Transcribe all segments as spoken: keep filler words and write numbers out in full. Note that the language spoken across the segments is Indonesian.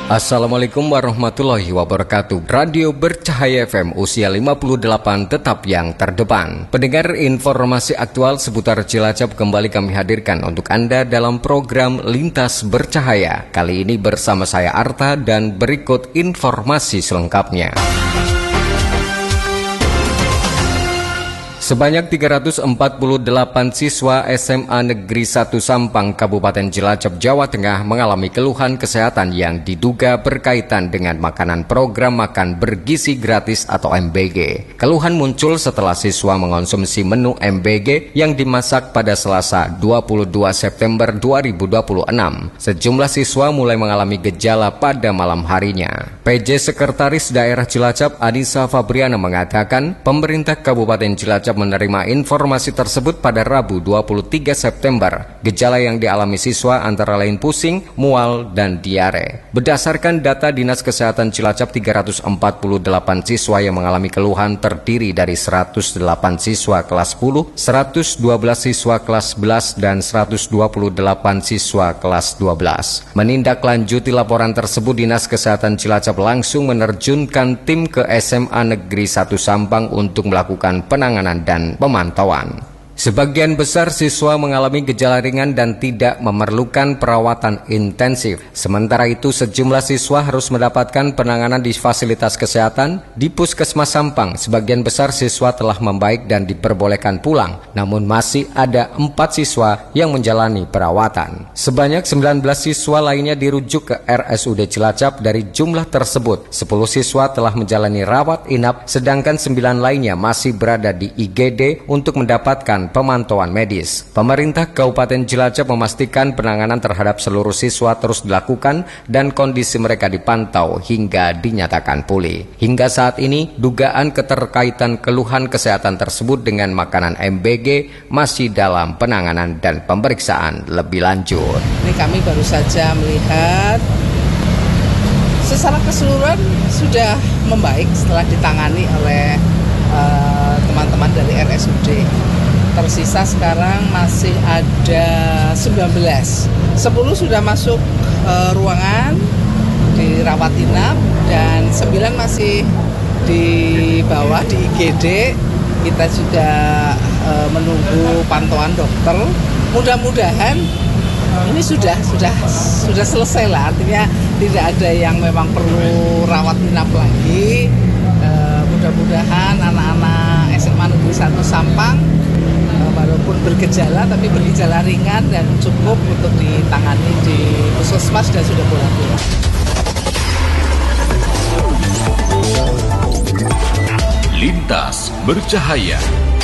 Assalamualaikum warahmatullahi wabarakatuh. Radio Bercahaya F M usia lima puluh delapan tetap yang terdepan. Pendengar, informasi aktual seputar Cilacap kembali kami hadirkan untuk Anda dalam program Lintas Bercahaya. Kali ini bersama saya Arta dan berikut informasi selengkapnya. Sebanyak tiga ratus empat puluh delapan siswa S M A Negeri satu Sampang, Kabupaten Cilacap, Jawa Tengah mengalami keluhan kesehatan yang diduga berkaitan dengan makanan program makan bergizi gratis atau M B G. Keluhan muncul setelah siswa mengonsumsi menu M B G yang dimasak pada Selasa dua puluh dua September dua ribu dua puluh enam. Sejumlah siswa mulai mengalami gejala pada malam harinya. P J Sekretaris Daerah Cilacap Anissa Fabriana mengatakan pemerintah Kabupaten Cilacap menerima informasi tersebut pada Rabu dua puluh tiga September. Gejala yang dialami siswa antara lain pusing, mual, dan diare. Berdasarkan data Dinas Kesehatan Cilacap, tiga ratus empat puluh delapan siswa yang mengalami keluhan terdiri dari seratus delapan siswa kelas sepuluh, seratus dua belas siswa kelas sebelas, dan seratus dua puluh delapan siswa kelas dua belas. Menindaklanjuti laporan tersebut, Dinas Kesehatan Cilacap langsung menerjunkan tim ke S M A Negeri satu Sampang untuk melakukan penanganan dan pemantauan. Sebagian besar siswa mengalami gejala ringan dan tidak memerlukan perawatan intensif. Sementara itu, sejumlah siswa harus mendapatkan penanganan di fasilitas kesehatan di Puskesmas Sampang. Sebagian besar siswa telah membaik dan diperbolehkan pulang, namun masih ada empat siswa yang menjalani perawatan. Sebanyak sembilan belas siswa lainnya dirujuk ke R S U D Cilacap. Dari jumlah tersebut, sepuluh siswa telah menjalani rawat inap, sedangkan sembilan lainnya masih berada di I G D untuk mendapatkan pemantauan medis. Pemerintah Kabupaten Cilacap memastikan penanganan terhadap seluruh siswa terus dilakukan dan kondisi mereka dipantau hingga dinyatakan pulih. Hingga saat ini, dugaan keterkaitan keluhan kesehatan tersebut dengan makanan M B G masih dalam penanganan dan pemeriksaan lebih lanjut. Ini kami baru saja melihat secara keseluruhan sudah membaik setelah ditangani oleh uh, teman-teman dari R S U D. Tersisa sekarang masih ada sembilan belas. sepuluh sudah masuk e, ruangan dirawat inap dan sembilan masih di bawah di I G D. Kita juga e, menunggu pantauan dokter. Mudah-mudahan ini sudah sudah sudah selesai lah. Artinya tidak ada yang memang perlu rawat inap lagi. E, mudah-mudahan anak-anak S M A Negeri satu Sampang walaupun bergejala tapi bergejala ringan dan cukup untuk ditangani di puskesmas dan sudah pulang-pulang. Lintas Bercahaya.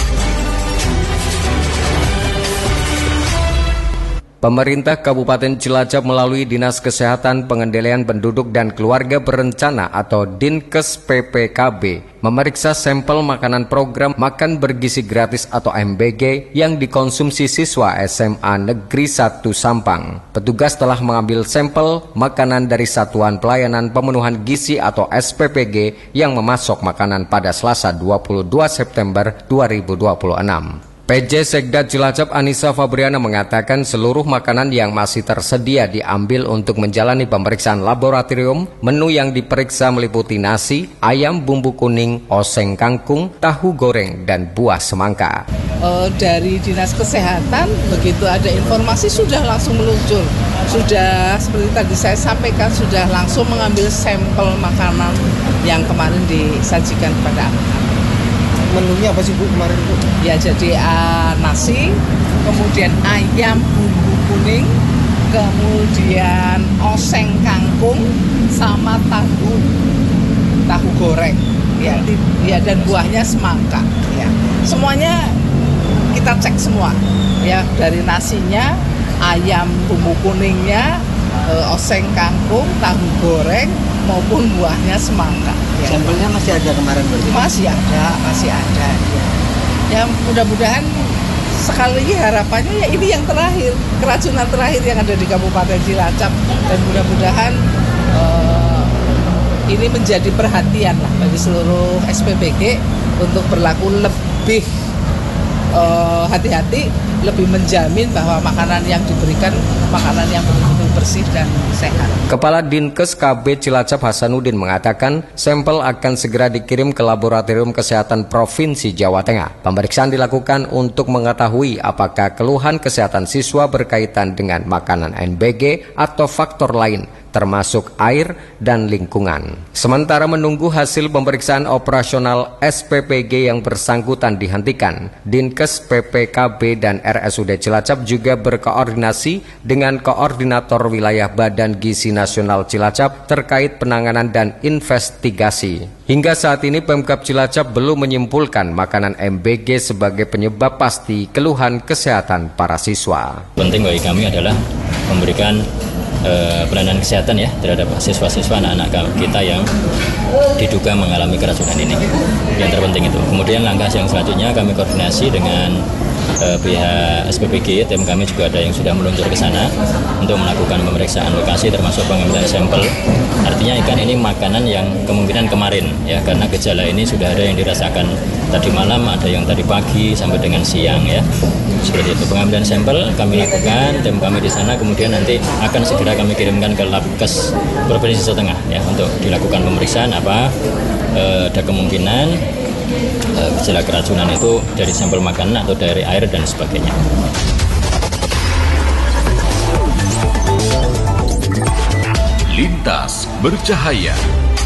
Pemerintah Kabupaten Cilacap melalui Dinas Kesehatan Pengendalian Penduduk dan Keluarga Berencana atau Dinkes P P K B memeriksa sampel makanan program makan bergizi gratis atau M B G yang dikonsumsi siswa S M A Negeri satu Sampang. Petugas telah mengambil sampel makanan dari Satuan Pelayanan Pemenuhan Gizi atau S P P G yang memasok makanan pada Selasa dua puluh dua September dua ribu dua puluh enam. P J Sekda Cilacap Anissa Fabriana mengatakan seluruh makanan yang masih tersedia diambil untuk menjalani pemeriksaan laboratorium. Menu yang diperiksa meliputi nasi, ayam bumbu kuning, oseng kangkung, tahu goreng, dan buah semangka. Uh, dari Dinas Kesehatan begitu ada informasi sudah langsung meluncur. Sudah seperti tadi saya sampaikan sudah langsung mengambil sampel makanan yang kemarin disajikan kepada anak-anak. Menunya apa sih Bu kemarin Bu? Ya jadi uh, nasi, kemudian ayam bumbu kuning, kemudian oseng kangkung, sama tahu tahu goreng. Ya, di, ya dan buahnya semangka. Ya, semuanya kita cek semua. Ya dari nasinya, ayam bumbu kuningnya, uh, oseng kangkung, tahu goreng maupun buahnya semangka. Ya. Sampelnya masih ada kemarin berarti? Masih ada, masih ada. Ya, ya mudah-mudahan sekali lagi harapannya ya ini yang terakhir, keracunan terakhir yang ada di Kabupaten Cilacap dan mudah-mudahan uh, ini menjadi perhatian lah bagi seluruh S P B G untuk berlaku lebih uh, hati-hati, lebih menjamin bahwa makanan yang diberikan makanan yang betul-betul bersih dan sehat. Kepala Dinkes K B Cilacap Hasanuddin mengatakan sampel akan segera dikirim ke Laboratorium Kesehatan Provinsi Jawa Tengah. Pemeriksaan dilakukan untuk mengetahui apakah keluhan kesehatan siswa berkaitan dengan makanan N B G atau faktor lain, termasuk air dan lingkungan. Sementara menunggu hasil pemeriksaan operasional S P P G yang bersangkutan dihentikan, Dinkes P P K B dan R S U D Cilacap juga berkoordinasi dengan Koordinator Wilayah Badan Gizi Nasional Cilacap terkait penanganan dan investigasi. Hingga saat ini Pemkab Cilacap belum menyimpulkan makanan M B G sebagai penyebab pasti keluhan kesehatan para siswa. Penting bagi kami adalah memberikan pelayanan kesehatan ya terhadap siswa-siswa anak-anak kita yang diduga mengalami keracunan ini. Yang terpenting itu. Kemudian langkah yang selanjutnya kami koordinasi dengan uh, pihak S P P G, tim kami juga ada yang sudah meluncur ke sana untuk melakukan pemeriksaan lokasi termasuk pengambilan sampel. Artinya ikan ini makanan yang kemungkinan kemarin ya, karena gejala ini sudah ada yang dirasakan tadi malam, ada yang tadi pagi sampai dengan siang ya. Seperti itu, pengambilan sampel kami lakukan, tim kami di sana, kemudian nanti akan segera kami kirimkan ke Labkes Provinsi Jawa Tengah ya untuk dilakukan pemeriksaan apa e, ada kemungkinan e, gejala keracunan itu dari sampel makanan atau dari air dan sebagainya. Lintas bercahaya.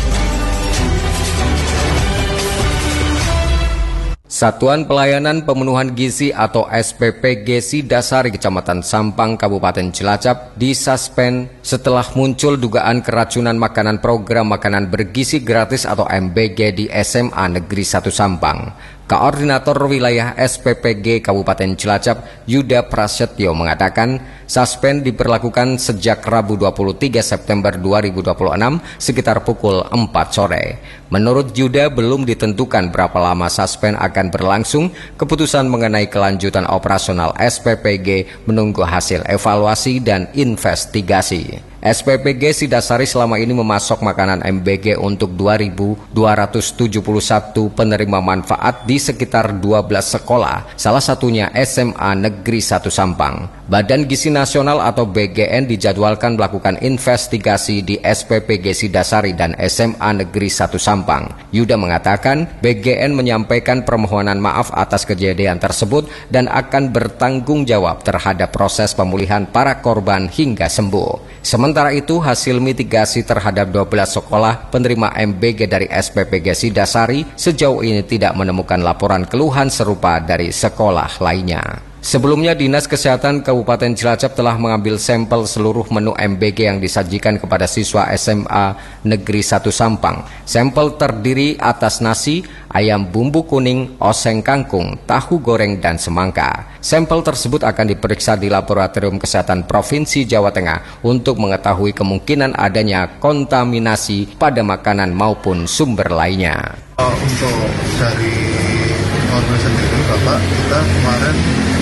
Satuan Pelayanan Pemenuhan Gizi atau S P P G Sidasari Kecamatan Sampang Kabupaten Cilacap disuspend setelah muncul dugaan keracunan makanan program makanan bergizi gratis atau M B G di S M A Negeri satu Sampang. Koordinator Wilayah S P P G Kabupaten Cilacap Yuda Prasetyo mengatakan suspend diberlakukan sejak Rabu dua puluh tiga September dua ribu dua puluh enam sekitar pukul empat sore. Menurut Yuda belum ditentukan berapa lama suspend akan berlangsung. Keputusan mengenai kelanjutan operasional S P P G menunggu hasil evaluasi dan investigasi. S P P G Sidasari selama ini memasok makanan M B G untuk dua ribu dua ratus tujuh puluh satu penerima manfaat di sekitar dua belas sekolah, salah satunya S M A Negeri satu Sampang. Badan Gizi Nasional atau B G N dijadwalkan melakukan investigasi di S P P G Sidasari dan S M A Negeri satu Sampang. Yuda mengatakan B G N menyampaikan permohonan maaf atas kejadian tersebut dan akan bertanggung jawab terhadap proses pemulihan para korban hingga sembuh. Sementara itu, hasil mitigasi terhadap dua belas sekolah penerima M B G dari S P P G Sidasari sejauh ini tidak menemukan laporan keluhan serupa dari sekolah lainnya. Sebelumnya, Dinas Kesehatan Kabupaten Cilacap telah mengambil sampel seluruh menu M B G yang disajikan kepada siswa S M A Negeri satu Sampang. Sampel terdiri atas nasi, ayam bumbu kuning, oseng kangkung, tahu goreng, dan semangka. Sampel tersebut akan diperiksa di Laboratorium Kesehatan Provinsi Jawa Tengah untuk mengetahui kemungkinan adanya kontaminasi pada makanan maupun sumber lainnya. Untuk dari organisasi sendiri, Bapak, kita kemarin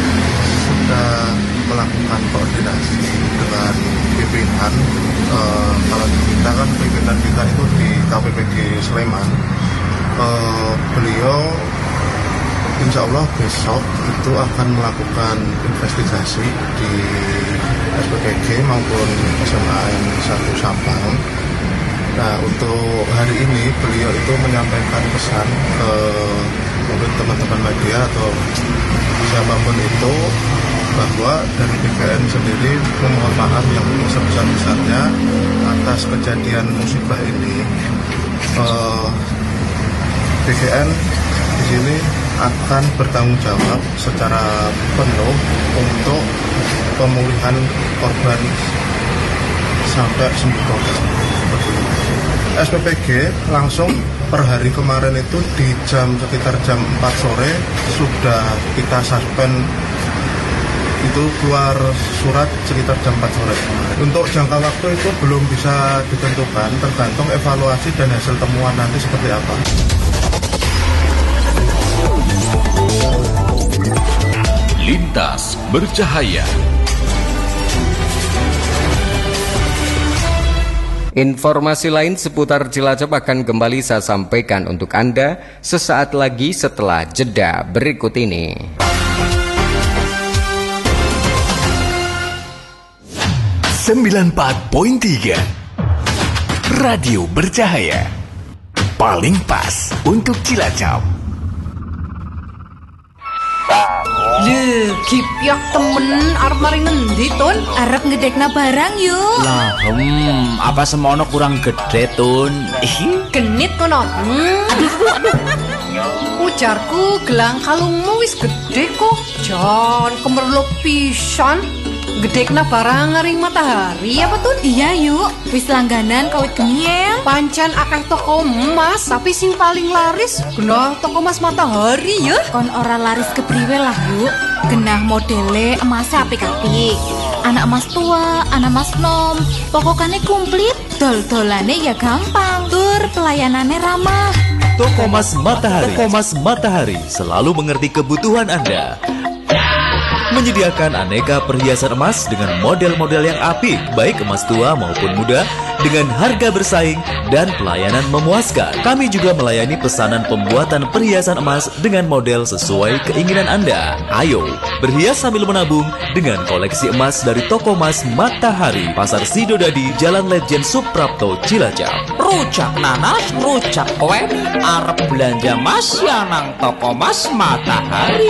sudah melakukan koordinasi dengan pimpinan. E, kalau kita kan pimpinan kita itu di K P P G Sleman. E, beliau insya Allah besok itu akan melakukan investigasi di S P P G maupun S M A N satu Sampang. Nah, untuk hari ini beliau itu menyampaikan pesan ke mungkin teman-teman media atau siapapun itu bahwa dari B G N sendiri memohon maaf yang sebesar-besarnya atas kejadian musibah ini. Uh, B G N di sini akan bertanggung jawab secara penuh untuk pemulihan korban sampai sembuh total. S P P G langsung per hari kemarin itu di jam sekitar jam empat sore sudah kita suspend, itu keluar surat sekitar jam empat sore. Untuk jangka waktu itu belum bisa ditentukan, tergantung evaluasi dan hasil temuan nanti seperti apa. Lintas bercahaya. Informasi lain seputar Cilacap akan kembali saya sampaikan untuk Anda sesaat lagi setelah jeda berikut ini. sembilan puluh empat koma tiga Radio Bercahaya. Paling pas untuk Cilacap. Lho, Gipyak temen arep mari ngendi, Tun? Arep ngedekna barang yuk. Lah, hmm, apa semono kurang gede, Tun? Genit kono. Hmm. Ujarku gelang kalungmu wis gede kok. Jan kemerluk pisan. Gedekna barang ngaring matahari apa Tun? Iya yuk, wis langganan kawit geniel. Pancen akeh toko emas, tapi sing paling laris genah toko emas matahari ya. Kon ora laris kepriwe lah yuk. Genah modele emasnya apik-apik. Anak emas tua, anak emas nom, pokoknya komplit. Dol-dolane ya gampang, tur pelayanannya ramah. Toko Emas Matahari. Toko Emas Matahari selalu mengerti kebutuhan Anda. Menyediakan aneka perhiasan emas dengan model-model yang apik, baik emas tua maupun muda, dengan harga bersaing dan pelayanan memuaskan. Kami juga melayani pesanan pembuatan perhiasan emas dengan model sesuai keinginan Anda. Ayo, berhias sambil menabung dengan koleksi emas dari Toko Emas Matahari, Pasar Sidodadi, Jalan Letjen Suprapto, Cilacap. Rujak nanas, rujak kue, arep belanja emas ya nang Toko Emas Matahari.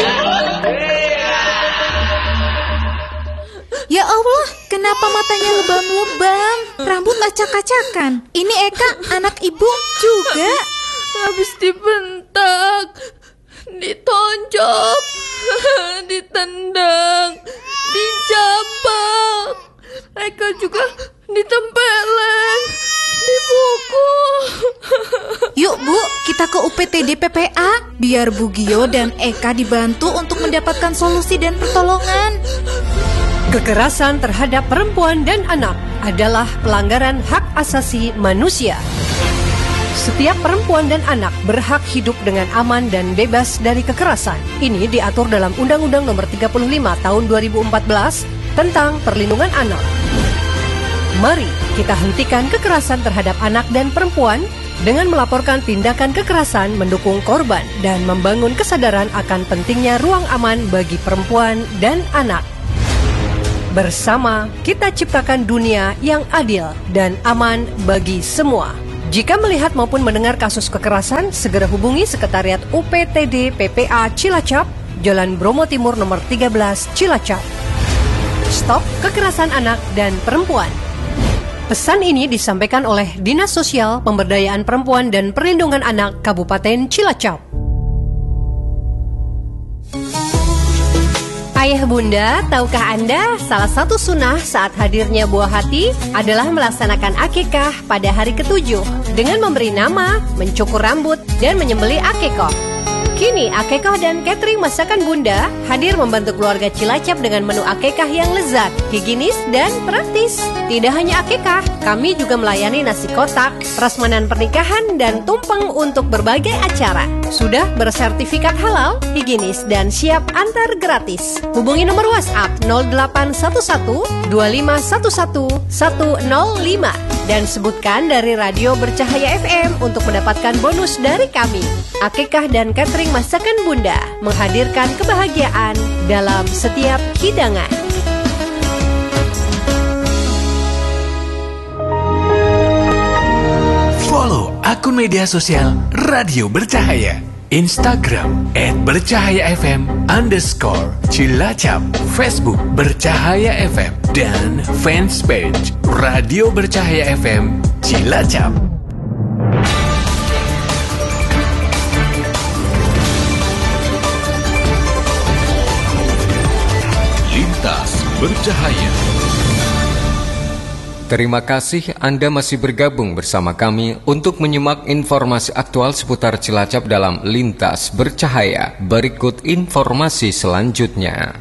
Ya Allah, kenapa matanya lebam-lebam? Rambut acak-acakan. Ini Eka, anak ibu juga. Habis dibentak, ditonjok, ditendang, dijambak. Eka juga ditempeleng, dipukul. Yuk Bu, kita ke U P T D P P A biar Bu Gio dan Eka dibantu untuk mendapatkan solusi dan pertolongan. Kekerasan terhadap perempuan dan anak adalah pelanggaran hak asasi manusia. Setiap perempuan dan anak berhak hidup dengan aman dan bebas dari kekerasan. Ini diatur dalam Undang-Undang Nomor tiga puluh lima Tahun dua ribu empat belas tentang Perlindungan Anak. Mari kita hentikan kekerasan terhadap anak dan perempuan dengan melaporkan tindakan kekerasan, mendukung korban, dan membangun kesadaran akan pentingnya ruang aman bagi perempuan dan anak. Bersama, kita ciptakan dunia yang adil dan aman bagi semua. Jika melihat maupun mendengar kasus kekerasan, segera hubungi Sekretariat U P T D P P A Cilacap, Jalan Bromo Timur nomor tiga belas Cilacap. Stop kekerasan anak dan perempuan. Pesan ini disampaikan oleh Dinas Sosial, Pemberdayaan Perempuan dan Perlindungan Anak Kabupaten Cilacap. Ayah bunda, tahukah Anda salah satu sunnah saat hadirnya buah hati adalah melaksanakan akikah pada hari ketujuh dengan memberi nama, mencukur rambut, dan menyembelih akikoh. Kini akikah dan catering masakan bunda hadir membantu keluarga Cilacap dengan menu akikah yang lezat, higienis, dan praktis. Tidak hanya akikah, kami juga melayani nasi kotak, prasmanan pernikahan, dan tumpeng untuk berbagai acara. Sudah bersertifikat halal, higienis, dan siap antar gratis. Hubungi nomor WhatsApp nol delapan satu satu dua lima satu satu satu nol lima dan sebutkan dari Radio Bercahaya F M untuk mendapatkan bonus dari kami. Akikah dan catering masakan bunda menghadirkan kebahagiaan dalam setiap hidangan. Follow akun media sosial Radio Bercahaya, Instagram at bercahayafm underscore Cilacap, Facebook Bercahaya F M, dan fanspage Radio Bercahaya F M Cilacap. Lintas Bercahaya. Terima kasih Anda masih bergabung bersama kami untuk menyimak informasi aktual seputar Cilacap dalam Lintas Bercahaya. Berikut informasi selanjutnya.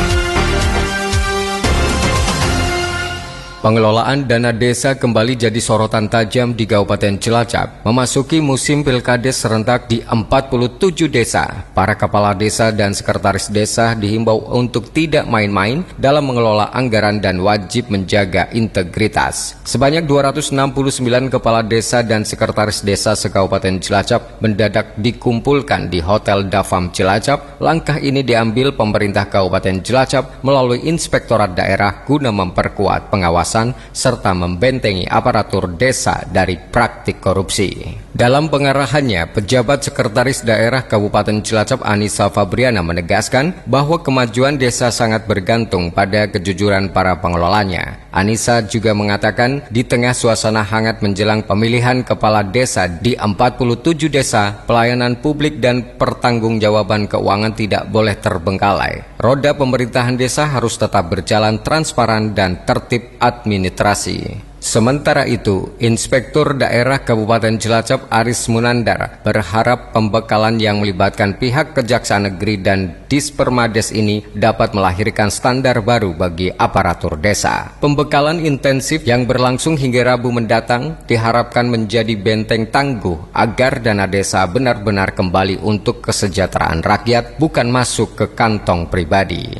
Pengelolaan dana desa kembali jadi sorotan tajam di Kabupaten Cilacap. Memasuki musim pilkades serentak di empat puluh tujuh desa, para kepala desa dan sekretaris desa dihimbau untuk tidak main-main dalam mengelola anggaran dan wajib menjaga integritas. Sebanyak dua ratus enam puluh sembilan kepala desa dan sekretaris desa se-Kabupaten Cilacap mendadak dikumpulkan di Hotel Dafam Cilacap. Langkah ini diambil pemerintah Kabupaten Cilacap melalui Inspektorat Daerah guna memperkuat pengawasan pengawasan serta membentengi aparatur desa dari praktik korupsi. Dalam pengarahannya, pejabat Sekretaris Daerah Kabupaten Cilacap Anissa Fabriana menegaskan bahwa kemajuan desa sangat bergantung pada kejujuran para pengelolanya. Anissa juga mengatakan di tengah suasana hangat menjelang pemilihan kepala desa di empat puluh tujuh desa, pelayanan publik dan pertanggungjawaban keuangan tidak boleh terbengkalai. Roda pemerintahan desa harus tetap berjalan transparan dan tertib administrasi. Sementara itu, Inspektur Daerah Kabupaten Cilacap Aris Munandar berharap pembekalan yang melibatkan pihak Kejaksaan Negeri dan Dispermades ini dapat melahirkan standar baru bagi aparatur desa. Pembekalan intensif yang berlangsung hingga Rabu mendatang diharapkan menjadi benteng tangguh agar dana desa benar-benar kembali untuk kesejahteraan rakyat, bukan masuk ke kantong pribadi.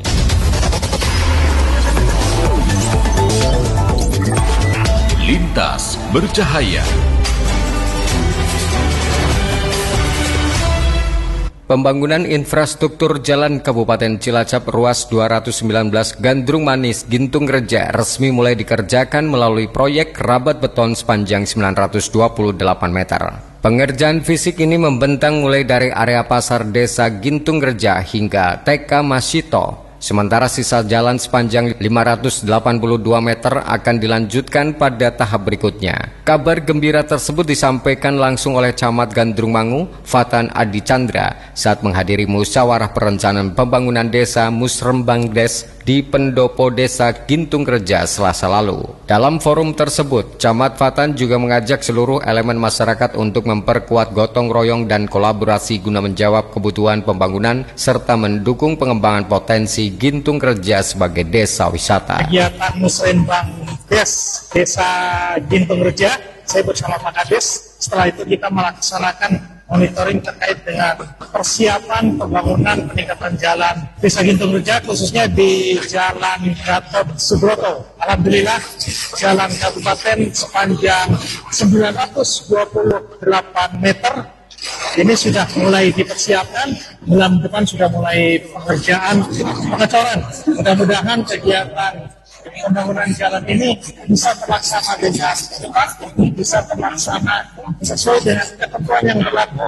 Lintas Bercahaya. Pembangunan infrastruktur jalan Kabupaten Cilacap ruas dua ratus sembilan belas Gandrung Manis Gintung Reja resmi mulai dikerjakan melalui proyek rabat beton sepanjang sembilan ratus dua puluh delapan meter. Pengerjaan fisik ini membentang mulai dari area pasar desa Gintung Reja hingga T K Masito. Sementara sisa jalan sepanjang lima ratus delapan puluh dua meter akan dilanjutkan pada tahap berikutnya. Kabar gembira tersebut disampaikan langsung oleh Camat Gandrung Mangu, Fatan Adi Chandra, saat menghadiri musyawarah perencanaan pembangunan desa Musrembang Des di Pendopo Desa Gintung Reja Selasa lalu. Dalam forum tersebut, Camat Fatan juga mengajak seluruh elemen masyarakat untuk memperkuat gotong royong dan kolaborasi guna menjawab kebutuhan pembangunan serta mendukung pengembangan potensi Gintung Reja sebagai desa wisata. Kegiatan Musrembang Des Desa Gintung Reja, saya bersama Pak Kades. Setelah itu kita melaksanakan monitoring terkait dengan persiapan pembangunan peningkatan jalan Desa Gintung Reja, khususnya di Jalan Gatot Subroto. Alhamdulillah, jalan kabupaten sepanjang sembilan ratus dua puluh delapan meter ini sudah mulai dipersiapkan. Bulan depan sudah mulai pengerjaan pengecoran. Mudah-mudahan kegiatan pembangunan jalan ini bisa terlaksana dengan cepat, bisa terlaksana sesuai dengan ketentuan yang berlaku